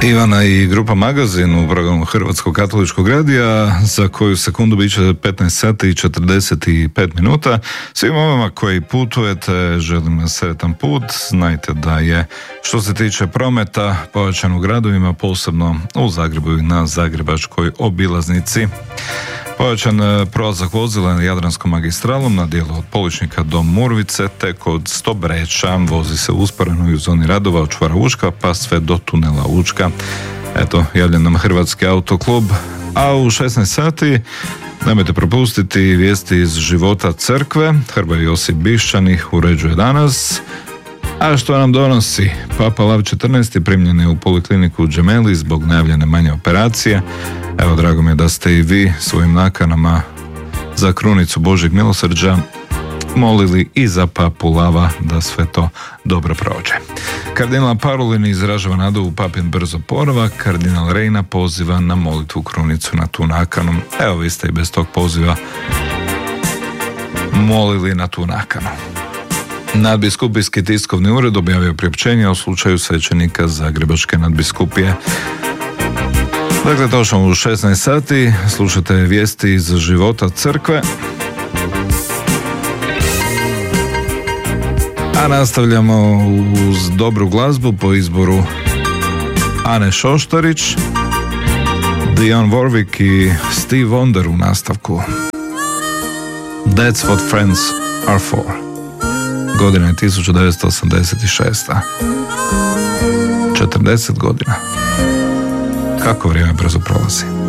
Ivana i grupa Magazin u programu Hrvatskog katoličkog radija, za koju sekundu bit će 15 sati i 45 minuta. Svima vama koji putujete, želim sretan put. Znajte da je, što se tiče prometa, pojačan u gradovima, posebno u Zagrebu i na zagrebačkoj obilaznici. Pojačan prolazak vozila na Jadranskom magistralom na dijelu od Poličnika do Murvice, te kod Stobreča vozi se usporeno i u zoni radova od čvora Učka pa sve do tunela Učka. Eto, javlja nam Hrvatski autoklub. A u 16 sati nemojte propustiti vijesti iz života crkve. Hrvoje Josip Bišćanih uređuje danas. A što nam donosi? Papa Lav XIV primljen je u polikliniku u Gemelli zbog najavljene manje operacije. Evo, drago mi je da ste i vi svojim nakanama za krunicu Božjeg milosrđa molili i za papu Lava da sve to dobro prođe. Kardinal Parolin izražava nadu u papin brzo oporavak, kardinal Reina poziva na molitvu krunicu na tu nakanu. Evo, vi ste i bez tog poziva molili na tu nakanu. Nadbiskupijski tiskovni ured objavio priopćenje o slučaju svećenika Zagrebačke nadbiskupije. Dakle, točno u 16 sati slušate vijesti iz života crkve. A nastavljamo uz dobru glazbu po izboru Ane Šoštarić, Dionne Warwick i Steve Wonder u nastavku. That's what friends are for. Godina je 1986. 40 godina. Kako vrijeme brzo prolazi.